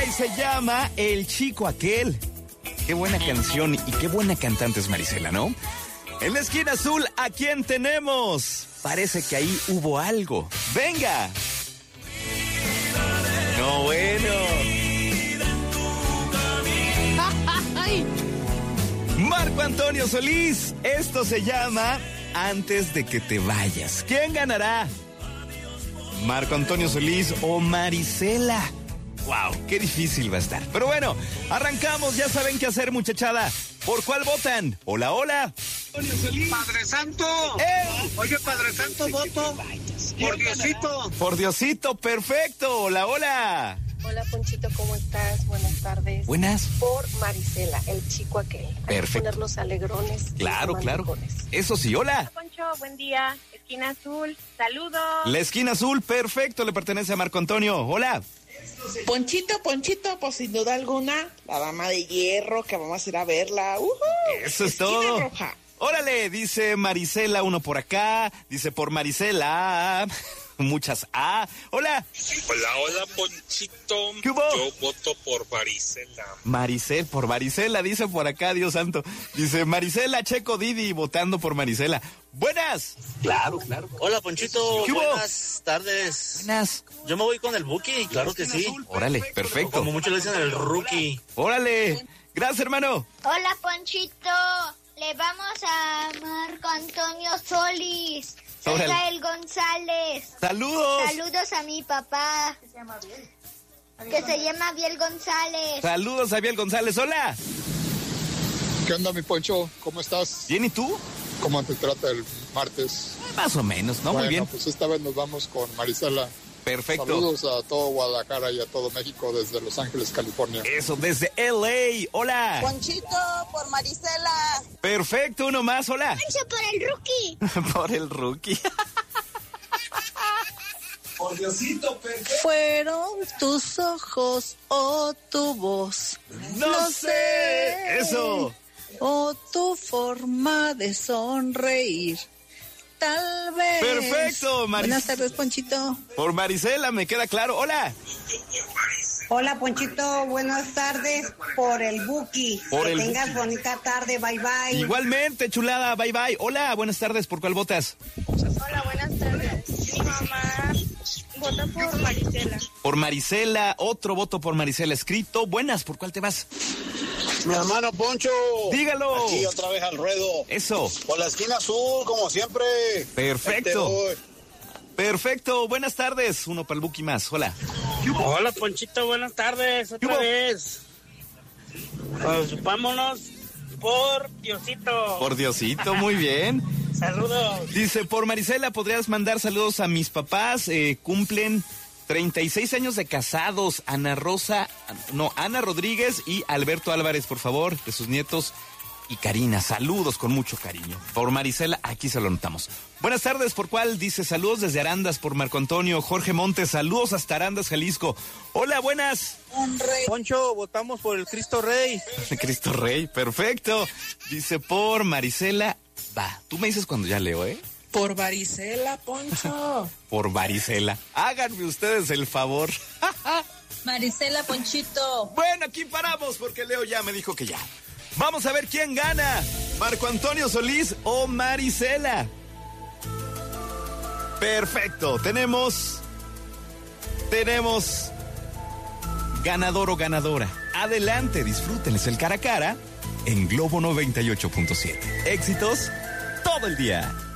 y se llama El Chico Aquel. Qué buena canción y qué buena cantante es Marisela, ¿no? En la esquina azul, ¿a quién tenemos? Parece que ahí hubo algo. ¡Venga! No, bueno. Marco Antonio Solís. Esto se llama Antes de que te vayas. ¿Quién ganará? ¿Marco Antonio Solís o Marisela? ¡Wow! ¡Qué difícil va a estar! Pero bueno, arrancamos. Ya saben qué hacer, muchachada. ¿Por cuál votan? ¡Hola, hola! ¡Padre Santo! Oye, Padre Santo, voto por Diosito. Por Diosito, perfecto. ¡Hola, hola! Hola, Ponchito, ¿cómo estás? Buenas tardes. Buenas. Por Marisela, el chico aquel. Hay Perfecto. que ponernos alegrones. Claro, claro. Eso sí, hola. Hola, Poncho, buen día. Esquina azul, saludos. La esquina azul, perfecto, le pertenece a Marco Antonio. Hola. Ponchito, pues sin duda alguna, la dama de hierro, que vamos a ir a verla. Eso es Esquina todo. roja. Órale, dice Marisela, uno por acá. Dice por Marisela. Muchas A. Hola. Hola, Ponchito. ¿Qué hubo? Yo voto por Marisela. Por Marisela, dice por acá, Dios santo. Dice Marisela, Checo, Didi, votando por Marisela. ¡Buenas! Claro. Hola, Ponchito. ¿Qué hubo? Buenas tardes. Buenas. Yo me voy con el Buki, claro que sí. Órale, perfecto. Como muchos le dicen el Rookie. Órale. Gracias, hermano. Hola, Ponchito. Le vamos a Marco Antonio Solís. Soy Órale. Gael González. Saludos. Saludos a mi papá. Que se llama Biel González. Saludos a Biel González. Hola. ¿Qué onda, mi Poncho? ¿Cómo estás? Bien, ¿y tú? ¿Cómo te trata el martes? Más o menos, ¿no? Bueno, Muy bien. pues esta vez nos vamos con Marisela. Perfecto. Saludos a todo Guadalajara y a todo México desde Los Ángeles, California. Eso, desde LA. Hola. Ponchito, por Marisela. Perfecto, uno más. Hola. Poncho por el Rookie. Por el Rookie. Por Diosito, perfecto. ¿Fueron tus ojos o tu voz? No sé. Eso. O tu forma de sonreír. Tal vez. Perfecto, Buenas tardes, Ponchito. Por Marisela, me queda claro. Hola. Hola, Ponchito, buenas tardes por el Buki. Por que el tengas Buki. bonita tarde, bye bye. Igualmente, chulada, bye bye. Hola, buenas tardes, ¿por cuál votas? Hola, buenas tardes. Mi mamá vota por Marisela. Por Marisela, otro voto por Marisela escrito. Buenas, ¿por cuál te vas? Mi hermano Poncho. Dígalo. Aquí otra vez al ruedo. Eso. Por la esquina azul, como siempre. Perfecto. Perfecto, buenas tardes. Uno para el Buki más. Hola. Hola, Ponchito, buenas tardes. ¿Qué hubo? Otra vez. Pues vámonos por Diosito. Por Diosito, muy bien. Saludos. Dice, por Marisela, ¿podrías mandar saludos a mis papás? Cumplen 36 años de casados. Ana Rodríguez y Alberto Álvarez, por favor, de sus nietos y Karina. Saludos con mucho cariño. Por Marisela, aquí se lo notamos. Buenas tardes, ¿por cuál? Dice, saludos desde Arandas, por Marco Antonio. Jorge Montes, saludos hasta Arandas, Jalisco. Hola, buenas. Poncho, votamos por el Cristo Rey. Cristo Rey, perfecto. Dice, por Marisela, va. Tú me dices cuando ya leo, ¿eh? Por Marisela, Poncho. Por Marisela. Háganme ustedes el favor. Marisela, Ponchito. Bueno, aquí paramos porque Leo ya me dijo que ya. Vamos a ver quién gana. Marco Antonio Solís o Marisela. Perfecto. Tenemos ganador o ganadora. Adelante, disfrútenles el cara a cara en Globo 98.7. Éxitos todo el día.